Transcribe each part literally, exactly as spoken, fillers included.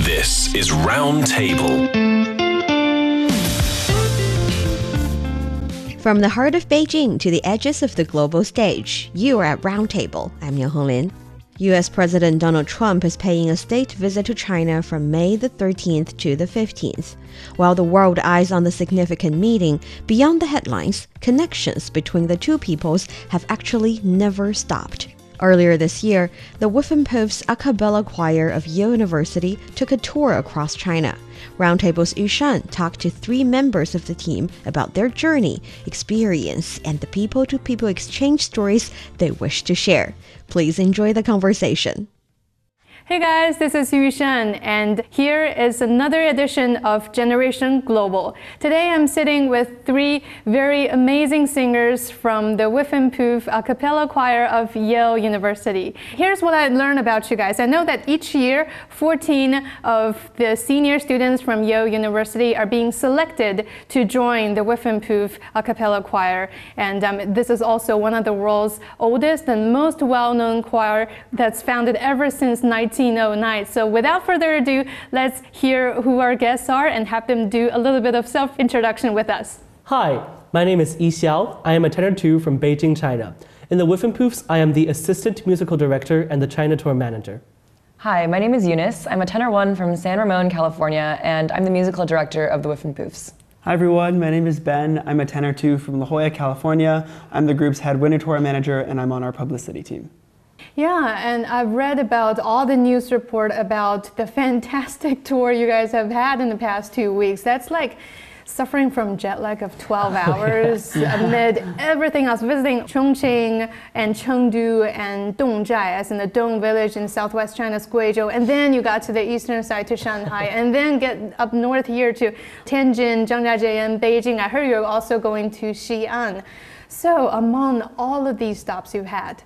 This is Roundtable. From the heart of Beijing to the edges of the global stage, you are at Roundtable. I'm Liu Honglin. U S President Donald Trump is paying a state visit to China from May the thirteenth to the fifteenth. While the world eyes on the significant meeting, beyond the headlines, connections between the two peoples have actually never stopped. Earlier this year, the Whiffenpoofs a cappella choir of Yale University took a tour across China. Roundtable's Yu Shan talked to three members of the team about their journey, experience, and the people-to-people exchange stories they wish to share. Please enjoy the conversation. Hey guys, this is Yu Shan, and here is another edition of Generation Global. Today I'm sitting with three very amazing singers from the Whiffenpoof a cappella choir of Yale University. Here's what I learned about you guys. I know that each year, fourteen of the senior students from Yale University are being selected to join the Whiffenpoof a cappella choir, and um, this is also one of the world's oldest and most well-known choir that's founded ever since nineteen oh nine. So without further ado, let's hear who our guests are and have them do a little bit of self-introduction with us. Hi, my name is Yi Xiao. I am a tenor two from Beijing, China. In the Whiffenpoofs, I am the assistant musical director and the China tour manager. Hi, my name is Eunice. I'm a tenor one from San Ramon, California, and I'm the musical director of the Whiffenpoofs. Hi everyone, my name is Ben. I'm a tenor two from La Jolla, California. I'm the group's head winter tour manager, and I'm on our publicity team. Yeah, and I've read about all the news report about the fantastic tour you guys have had in the past two weeks. That's like suffering from jet lag of twelve hours amid everything else, visiting Chongqing and Chengdu and Dongzhai, as in the Dong village in southwest China's Guizhou, and then you got to the eastern side to Shanghai, and then get up north here to Tianjin, Zhangjiajie, and Beijing. I heard you're also going to Xi'an. So among all of these stops you've had,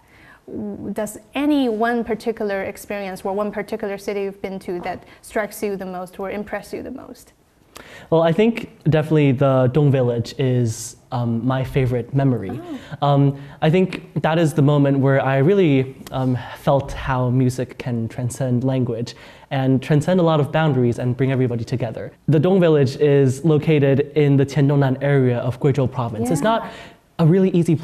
does any one particular experience or one particular city you've been to that strikes you the most or impress you the most? Well, I think definitely the Dong village is um, my favorite memory. Oh. Um, I think that is the moment where I really um, felt how music can transcend language and transcend a lot of boundaries and bring everybody together. The Dong village is located in the Qiandongnan area of Guizhou province. Yeah. It's not a really easy place